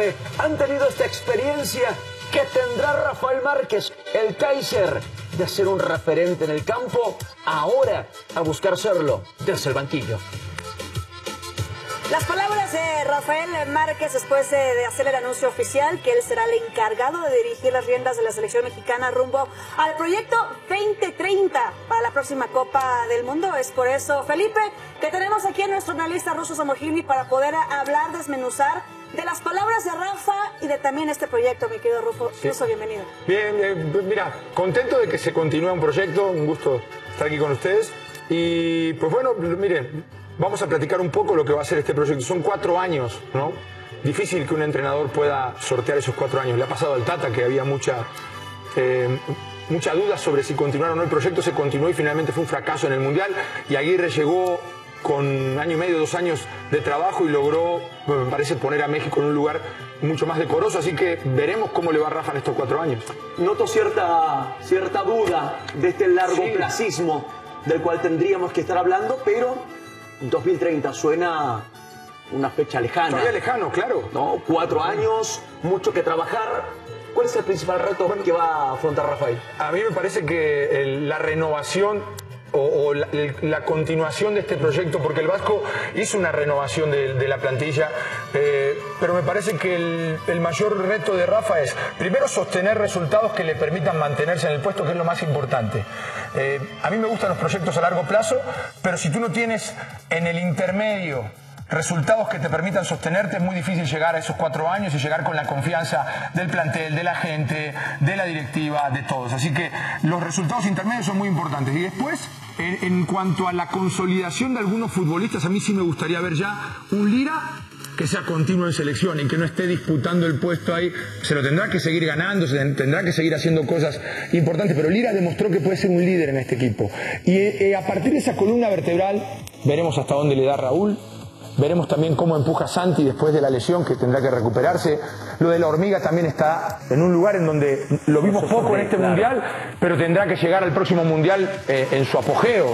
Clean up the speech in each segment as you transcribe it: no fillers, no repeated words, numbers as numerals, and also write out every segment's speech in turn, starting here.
Felipe han tenido esta experiencia que tendrá Rafael Márquez, el Kaiser, de ser un referente en el campo, ahora a buscar serlo desde el banquillo. Las palabras de Rafael Márquez después de hacer el anuncio oficial que él será el encargado de dirigir las riendas de la selección mexicana rumbo al proyecto 2030 para la próxima Copa del Mundo. Es por eso, Felipe, que tenemos aquí a nuestro analista Russo Samohilny para poder hablar, desmenuzar de las palabras de Rafa y de también este proyecto, mi querido Russo. Sí. Russo, bienvenido. Bien, mira, contento de que se continúe un proyecto, un gusto estar aquí con ustedes. Y pues bueno, miren, vamos a platicar un poco lo que va a ser este proyecto. Son 4 años, ¿no? Difícil que un entrenador pueda sortear esos 4 años. Le ha pasado al Tata que había mucha duda sobre si continuar o no el proyecto. Se continuó y finalmente fue un fracaso en el Mundial. Y Aguirre llegó con 1 año y medio, 2 años de trabajo y logró, bueno, me parece, poner a México en un lugar mucho más decoroso. Así que veremos cómo le va a Rafa en estos 4 años. Noto cierta duda de este largoplacismo del cual tendríamos que estar hablando, pero 2030 suena una fecha lejana. Todavía lejano, claro. ¿No? 4 años, mucho que trabajar. ¿Cuál es el principal reto que va a afrontar Rafael? A mí me parece que la renovación o la continuación de este proyecto, porque el Vasco hizo una renovación de la plantilla, pero me parece que el mayor reto de Rafa es, primero, sostener resultados que le permitan mantenerse en el puesto, que es lo más importante. A mí me gustan los proyectos a largo plazo, pero si tú no tienes en el intermedio resultados que te permitan sostenerte, es muy difícil llegar a esos 4 años y llegar con la confianza del plantel, de la gente, de la directiva, de todos. Así que los resultados intermedios son muy importantes. Y después, en cuanto a la consolidación de algunos futbolistas, a mí sí me gustaría ver ya un Lira que sea continuo en selección y que no esté disputando el puesto ahí. Se lo tendrá que seguir ganando, se tendrá que seguir haciendo cosas importantes, pero Lira demostró que puede ser un líder en este equipo. Y a partir de esa columna vertebral, veremos hasta dónde le da Raúl. Veremos también cómo empuja Santi después de la lesión, que tendrá que recuperarse. Lo de la hormiga también está en un lugar en donde lo vimos poco en este Mundial, pero tendrá que llegar al próximo Mundial en su apogeo,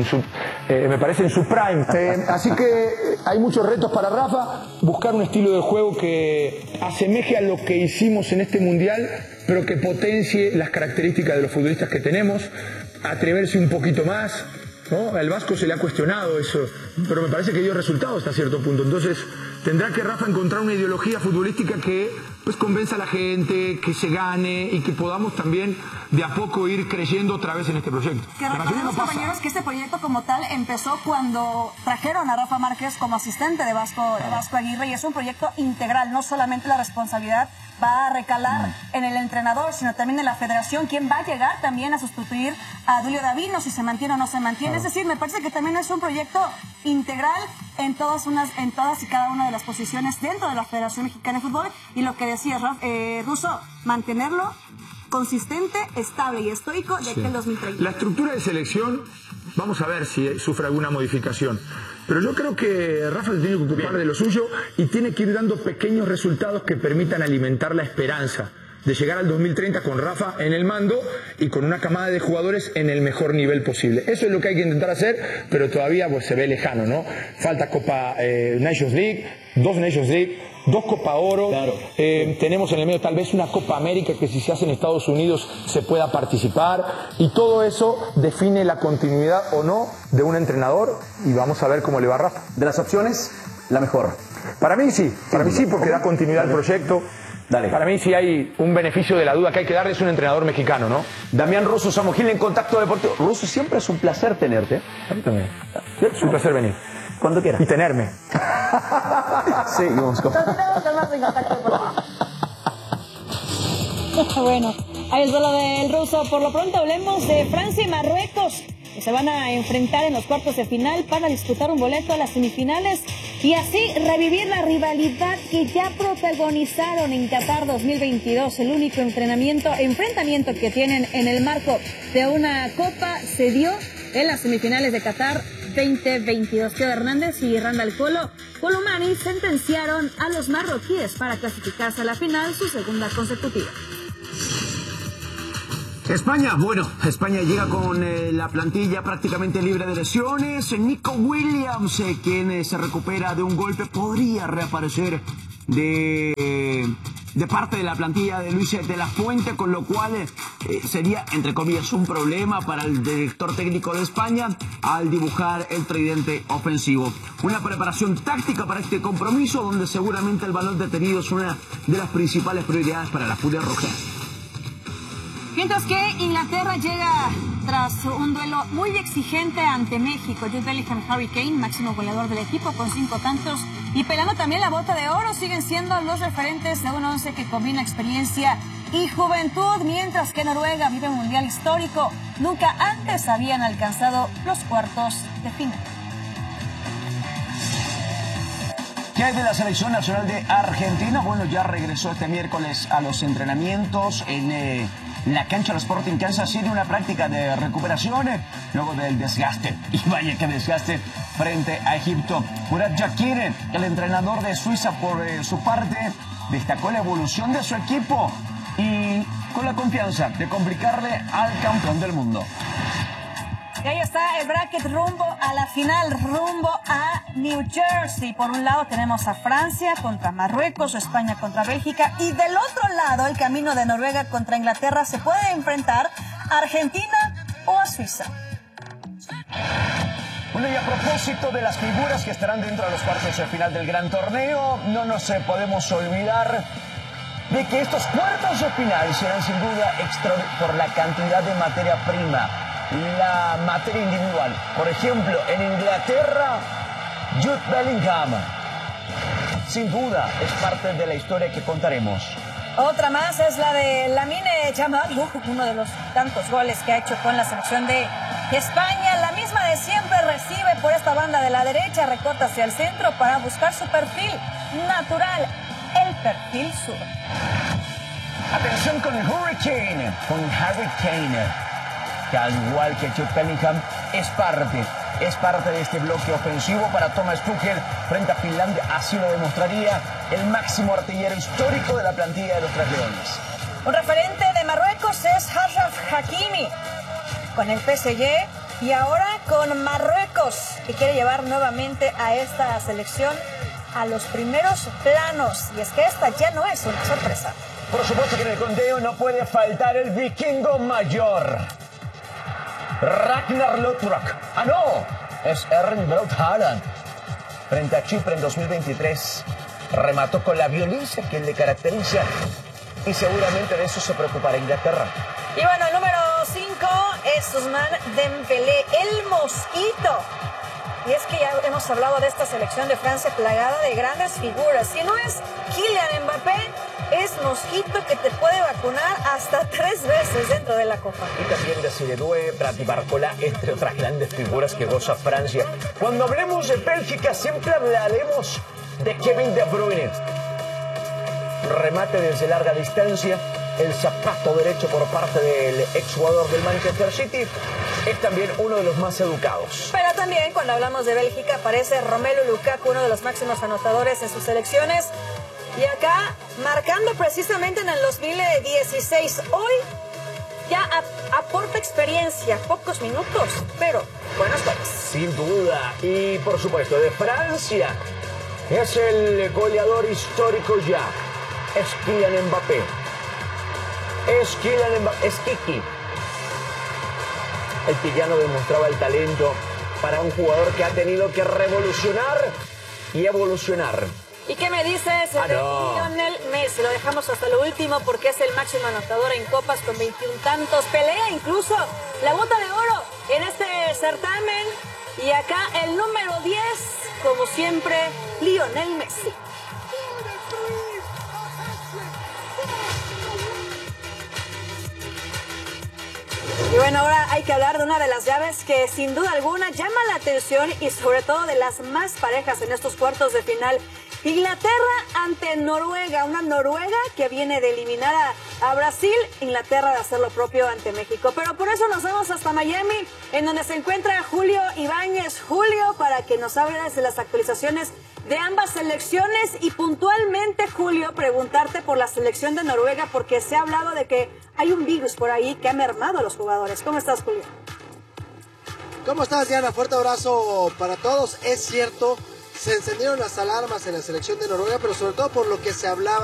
me parece en su prime. Así que hay muchos retos para Rafa, buscar un estilo de juego que asemeje a lo que hicimos en este Mundial, pero que potencie las características de los futbolistas que tenemos, atreverse un poquito más, ¿no? Al Vasco se le ha cuestionado eso, pero me parece que dio resultados hasta cierto punto. Entonces tendrá que Rafa encontrar una ideología futbolística que pues convenza a la gente, que se gane y que podamos también de a poco ir creyendo otra vez en este proyecto. Que recordemos, compañeros, que este proyecto como tal empezó cuando trajeron a Rafa Márquez como asistente de Vasco Aguirre, y es un proyecto integral. No solamente la responsabilidad va a recalar en el entrenador, sino también en la federación, quien va a llegar también a sustituir a Dulio Davino, si se mantiene o no se mantiene. Es decir, me parece que también es un proyecto integral en todas y cada una de las posiciones dentro de la Federación Mexicana de Fútbol. Y lo que decía Russo, mantenerlo consistente, estable y estoico de aquí al 2030. La estructura de selección, vamos a ver si sufre alguna modificación. Pero yo creo que Rafa se tiene que ocupar de lo suyo y tiene que ir dando pequeños resultados que permitan alimentar la esperanza de llegar al 2030 con Rafa en el mando y con una camada de jugadores en el mejor nivel posible. Eso es lo que hay que intentar hacer, pero todavía pues se ve lejano, ¿no? Falta Copa Nations League, 2 Nations League, 2 Copa Oro, claro. Tenemos en el medio tal vez una Copa América que si se hace en Estados Unidos se pueda participar, y todo eso define la continuidad o no de un entrenador, y vamos a ver cómo le va a Rafa. De las opciones, la mejor. Para mí sí, porque da continuidad al proyecto. Dale. Para mí sí hay un beneficio de la duda que hay que darle, es un entrenador mexicano, ¿no? Damián Russo Samohilny en Contacto Deportivo. Russo, siempre es un placer tenerte. A mí también. Es un placer venir. Cuando quieras. Y tenerme. Seguimos con... Bueno, ahí es lo del Russo. Por lo pronto hablemos de Francia y Marruecos, que se van a enfrentar en los cuartos de final para disputar un boleto a las semifinales y así revivir la rivalidad que ya protagonizaron en Qatar 2022. El único enfrentamiento que tienen en el marco de una copa se dio en las semifinales de Qatar 2022. Teo Hernández y Randall Colomani sentenciaron a los marroquíes para clasificarse a la final, su segunda consecutiva. España llega con la plantilla prácticamente libre de lesiones. Nico Williams, quien se recupera de un golpe, podría reaparecer de de parte de la plantilla de Luis de la Fuente, con lo cual sería, entre comillas, un problema para el director técnico de España al dibujar el tridente ofensivo. Una preparación táctica para este compromiso, donde seguramente el balón detenido es una de las principales prioridades para la Furia Roja. Mientras que Inglaterra llega tras un duelo muy exigente ante México. Jude Bellingham, Harry Kane, máximo goleador del equipo con 5 tantos y peleando también la bota de oro, siguen siendo los referentes de un once que combina experiencia y juventud, mientras que Noruega vive un mundial histórico. Nunca antes habían alcanzado los cuartos de final. ¿Qué hay de la selección nacional de Argentina? Bueno, ya regresó este miércoles a los entrenamientos en la cancha del Sporting Kansas City, una práctica de recuperación luego del desgaste, y vaya que desgaste, frente a Egipto. Murat Yakin, el entrenador de Suiza, por su parte, destacó la evolución de su equipo y con la confianza de complicarle al campeón del mundo. Y ahí está el bracket rumbo a la final, rumbo a New Jersey. Por un lado tenemos a Francia contra Marruecos, España contra Bélgica, y del otro lado el camino de Noruega contra Inglaterra. Se puede enfrentar a Argentina o a Suiza. Bueno, y a propósito de las figuras que estarán dentro de los cuartos de final del gran torneo, no nos podemos olvidar de que estos cuartos de final serán sin duda por la cantidad de materia prima, la materia individual. Por ejemplo, en Inglaterra, Jude Bellingham, sin duda, es parte de la historia que contaremos. Otra más es la de Lamine Yamal, uno de los tantos goles que ha hecho con la selección de España. La misma de siempre, recibe por esta banda de la derecha, recorta hacia el centro para buscar su perfil natural, el perfil sur. Atención con el Hurricane, con Harry Kane, que al igual que Jude Bellingham es parte de este bloque ofensivo para Thomas Tuchel frente a Finlandia. Así lo demostraría el máximo artillero histórico de la plantilla de los Tres Leones. Un referente de Marruecos es Achraf Hakimi, con el PSG y ahora con Marruecos, que quiere llevar nuevamente a esta selección a los primeros planos. Y es que esta ya no es una sorpresa. Por supuesto que en el conteo no puede faltar el vikingo mayor, Ragnar Lothbrok. ¡Ah, no! Es Erling Braut Haaland. Frente a Chipre en 2023, remató con la violencia que le caracteriza y seguramente de eso se preocupará Inglaterra. Y bueno, el número 5 es Ousmane Dembélé, el mosquito. Y es que ya hemos hablado de esta selección de Francia plagada de grandes figuras. Si no es Kylian Mbappé, es mosquito que te puede vacunar hasta 3 veces dentro de la Copa. Y también de Siredue, Brady Barcola, entre otras grandes figuras que goza Francia. Cuando hablemos de Bélgica, siempre hablaremos de Kevin De Bruyne. Remate desde larga distancia, el zapato derecho por parte del exjugador del Manchester City. Es también uno de los más educados. Pero también cuando hablamos de Bélgica aparece Romelu Lukaku, uno de los máximos anotadores en sus selecciones. Y acá, marcando precisamente en el 2016. Hoy ya aporta experiencia, pocos minutos, pero buenos goles. Sin duda. Y por supuesto, de Francia, es el goleador histórico ya. Es Kylian Mbappé. Es Kiki. El piquiano demostraba el talento para un jugador que ha tenido que revolucionar y evolucionar. ¿Y qué me dices de Lionel Messi? Lo dejamos hasta lo último porque es el máximo anotador en copas con 21 tantos. Pelea incluso la bota de oro en este certamen. Y acá el número 10, como siempre, Lionel Messi. Y bueno, ahora hay que hablar de una de las llaves que sin duda alguna llama la atención y sobre todo de las más parejas en estos cuartos de final. Inglaterra ante Noruega, una Noruega que viene de eliminar a Brasil, Inglaterra de hacer lo propio ante México. Pero por eso nos vamos hasta Miami, en donde se encuentra Julio Ibáñez. Julio, para que nos hables de las actualizaciones de ambas selecciones y puntualmente, Julio, preguntarte por la selección de Noruega, porque se ha hablado de que hay un virus por ahí que ha mermado a los jugadores. ¿Cómo estás, Julio? ¿Cómo estás, Diana? Fuerte abrazo para todos. Es cierto, se encendieron las alarmas en la selección de Noruega, pero sobre todo por lo que se hablaba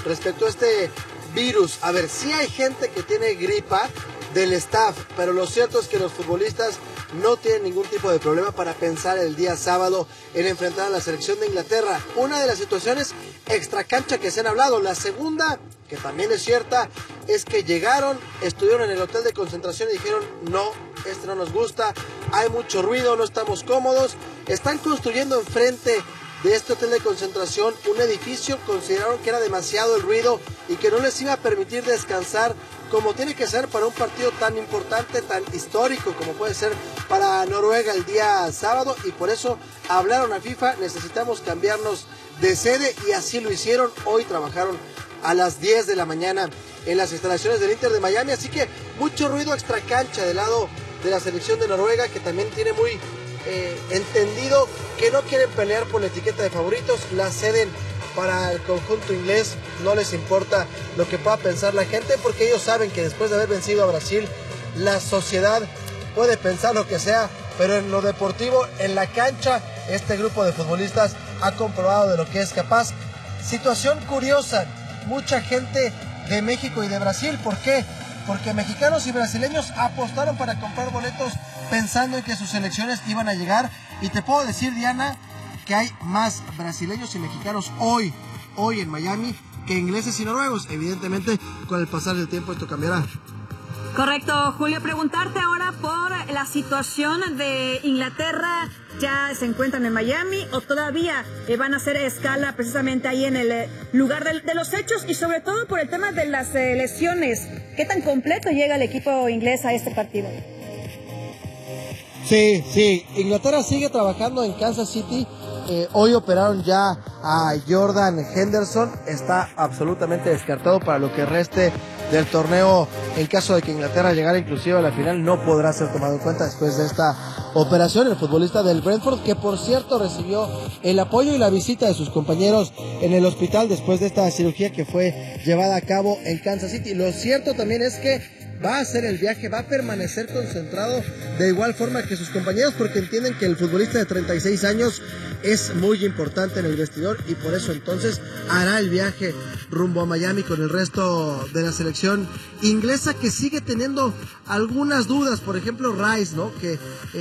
respecto a este virus. A ver, sí hay gente que tiene gripa del staff, pero lo cierto es que los futbolistas no tienen ningún tipo de problema para pensar el día sábado en enfrentar a la selección de Inglaterra. Una de las situaciones extracancha que se han hablado. La segunda, que también es cierta, es que llegaron, estuvieron en el hotel de concentración y dijeron, no, este no nos gusta, hay mucho ruido, no estamos cómodos. Están construyendo enfrente de este hotel de concentración un edificio, consideraron que era demasiado el ruido y que no les iba a permitir descansar como tiene que ser para un partido tan importante, tan histórico como puede ser para Noruega el día sábado, y por eso hablaron a FIFA, necesitamos cambiarnos de sede, y así lo hicieron. Hoy trabajaron a las 10 de la mañana en las instalaciones del Inter de Miami, así que mucho ruido extracancha del lado de la selección de Noruega, que también tiene muy entendido que no quieren pelear por la etiqueta de favoritos, la ceden para el conjunto inglés, no les importa lo que pueda pensar la gente, porque ellos saben que después de haber vencido a Brasil, la sociedad puede pensar lo que sea, pero en lo deportivo, en la cancha, este grupo de futbolistas ha comprobado de lo que es capaz. Situación curiosa, mucha gente de México y de Brasil, ¿por qué? Porque mexicanos y brasileños apostaron para comprar boletos pensando en que sus selecciones iban a llegar, y te puedo decir, Diana, que hay más brasileños y mexicanos hoy en Miami que ingleses y noruegos. Evidentemente, con el pasar del tiempo esto cambiará. Correcto, Julio. Preguntarte ahora por la situación de Inglaterra. ¿Ya se encuentran en Miami o todavía van a hacer escala precisamente ahí en el lugar de los hechos? Y sobre todo por el tema de las lesiones. ¿Qué tan completo llega el equipo inglés a este partido? Sí, Inglaterra sigue trabajando en Kansas City. Hoy operaron ya a Jordan Henderson, está absolutamente descartado para lo que reste del torneo. En caso de que Inglaterra llegara inclusive a la final, no podrá ser tomado en cuenta después de esta operación. El futbolista del Brentford, que por cierto recibió el apoyo y la visita de sus compañeros en el hospital después de esta cirugía que fue llevada a cabo en Kansas City. Lo cierto también es que va a hacer el viaje, va a permanecer concentrado de igual forma que sus compañeros, porque entienden que el futbolista de 36 años es muy importante en el vestidor, y por eso entonces hará el viaje rumbo a Miami con el resto de la selección inglesa, que sigue teniendo algunas dudas. Por ejemplo, Rice, ¿no? Que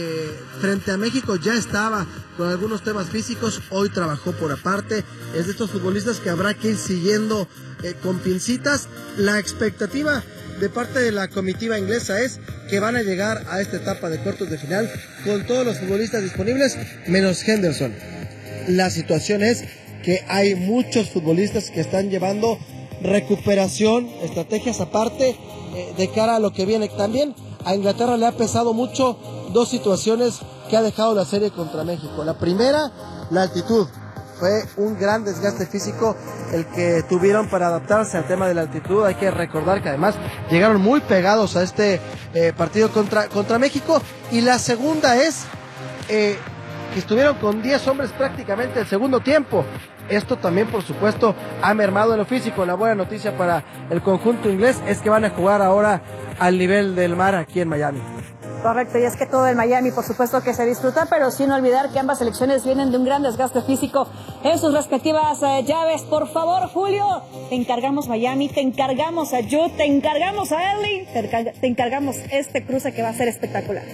frente a México ya estaba con algunos temas físicos, hoy trabajó por aparte. Es de estos futbolistas que habrá que ir siguiendo con pincitas. La expectativa de parte de la comitiva inglesa es que van a llegar a esta etapa de cuartos de final con todos los futbolistas disponibles menos Henderson. La situación es que hay muchos futbolistas que están llevando recuperación, estrategias aparte de cara a lo que viene. También a Inglaterra le ha pesado mucho dos situaciones que ha dejado la serie contra México. La primera, la altitud. Fue un gran desgaste físico el que tuvieron para adaptarse al tema de la altitud. Hay que recordar que además llegaron muy pegados a este partido contra México. Y la segunda es que estuvieron con 10 hombres prácticamente el segundo tiempo. Esto también, por supuesto, ha mermado en lo físico. La buena noticia para el conjunto inglés es que van a jugar ahora al nivel del mar aquí en Miami. Correcto, y es que todo el Miami, por supuesto que se disfruta, pero sin olvidar que ambas selecciones vienen de un gran desgaste físico en sus respectivas llaves. Por favor, Julio, te encargamos Miami, te encargamos a Jude, te encargamos a Erling, te encargamos este cruce que va a ser espectacular.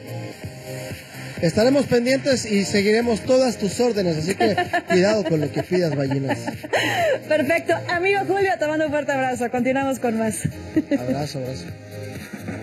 Estaremos pendientes y seguiremos todas tus órdenes, así que cuidado con lo que pidas, ballinas. Perfecto, amigo Julio, te mando un fuerte abrazo, continuamos con más. Abrazo.